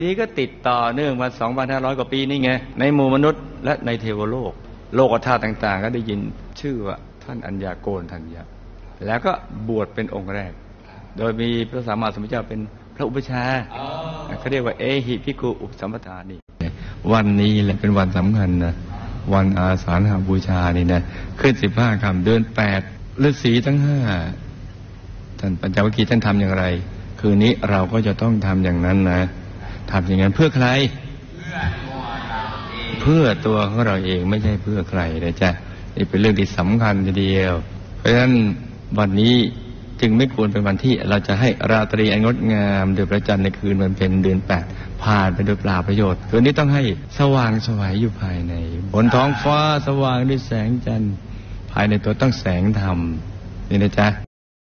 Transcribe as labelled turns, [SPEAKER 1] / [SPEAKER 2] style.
[SPEAKER 1] นี้ก็ติดต่อเนื่องมา 2,500 กว่าปีนี่ไงในหมู่มนุษย์และในเทวโลกโลกธาตุต่างๆก็ได้ยินชื่อว่าท่านอัญญาโกณทัญญะแล้วก็บวชเป็นองค์แรกโดยมีพระสัมมาสัมพุทธเจ้าเป็นพระอุปชฌาย์เขาเรียกว่าเอหิภิกขุอุปสัมปทานี่วันนี้แหละเป็นวันสำคัญนะวันอาสาฬหบูชานี่นะขึ้น15 ค่ำเดือน8ฤาษีทั้ง5ท่านปัญจวัคคีย์ท่านทำอย่างไรคืนนี้เราก็จะต้องทำอย่างนั้นนะทำอย่างนั้นเพื่อใครเพื่อตัวของเราเองไม่ใช่เพื่อใครนะจ๊ะนี่เป็นเรื่องที่สำคัญทีเดียวเพราะฉะนั้นวันนี้จึงไม่ควรเป็นวันที่เราจะให้ราตรีอันงดงามโดยพระจันทร์ในคืนวันเพ็ญเดือน8ผ่านไปโดยเปล่าประโยชน์คืนนี้ต้องให้สว่างไสวอยู่ภายในบนท้องฟ้าสว่างด้วยแสงจันทร์ภายในตัวต้องแสงธรรมนี่นะจ๊ะ